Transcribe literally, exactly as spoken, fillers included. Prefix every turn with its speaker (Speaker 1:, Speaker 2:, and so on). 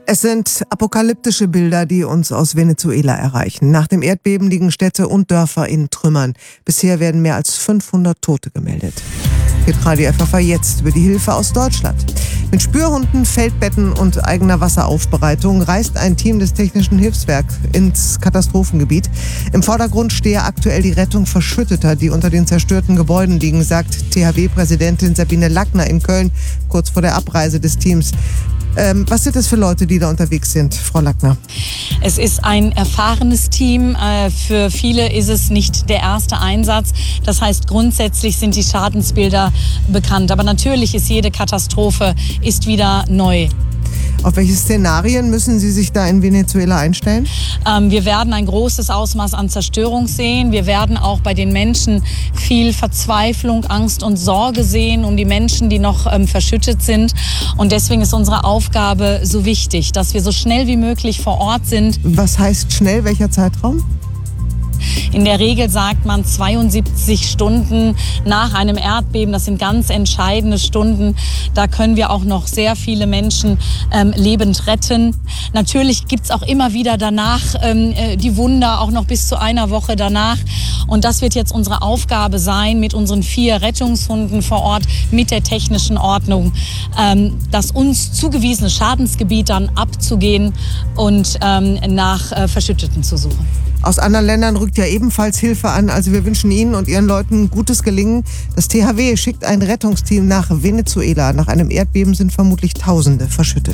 Speaker 1: Es sind apokalyptische Bilder, die uns aus Venezuela erreichen. Nach dem Erdbeben liegen Städte und Dörfer in Trümmern. Bisher werden mehr als fünfhundert Tote gemeldet. Hitradio F F A jetzt über die Hilfe aus Deutschland. Mit Spürhunden, Feldbetten und eigener Wasseraufbereitung reist ein Team des Technischen Hilfswerks ins Katastrophengebiet. Im Vordergrund stehe aktuell die Rettung Verschütteter, die unter den zerstörten Gebäuden liegen, sagt T H W-Präsidentin Sabine Lackner in Köln kurz vor der Abreise des Teams. Ähm, was sind das für Leute, die da unterwegs sind, Frau Lackner?
Speaker 2: Es ist ein erfahrenes Team. Äh, für viele ist es nicht der erste Einsatz. Das heißt, grundsätzlich sind die Schadensbilder bekannt. Aber natürlich ist jede Katastrophe ist wieder neu.
Speaker 1: Auf welche Szenarien müssen Sie sich da in Venezuela einstellen?
Speaker 2: Ähm, wir werden ein großes Ausmaß an Zerstörung sehen. Wir werden auch bei den Menschen viel Verzweiflung, Angst und Sorge sehen um die Menschen, die noch ähm, verschüttet sind. Und deswegen ist unsere Aufgabe so wichtig, dass wir so schnell wie möglich vor Ort sind.
Speaker 1: Was heißt schnell? Welcher Zeitraum?
Speaker 2: In der Regel sagt man zweiundsiebzig Stunden nach einem Erdbeben. Das sind ganz entscheidende Stunden. Da können wir auch noch sehr viele Menschen ähm, lebend retten. Natürlich gibt es auch immer wieder danach ähm, die Wunder, auch noch bis zu einer Woche danach. Und das wird jetzt unsere Aufgabe sein, mit unseren vier Rettungshunden vor Ort, mit der technischen Ordnung, ähm, das uns zugewiesene Schadensgebiet dann abzugehen und ähm, nach äh, Verschütteten zu suchen.
Speaker 1: Aus anderen Ländern rückt ja ebenfalls Hilfe an. Also wir wünschen Ihnen und Ihren Leuten gutes Gelingen. Das T H W schickt ein Rettungsteam nach Venezuela. Nach einem Erdbeben sind vermutlich Tausende verschüttet.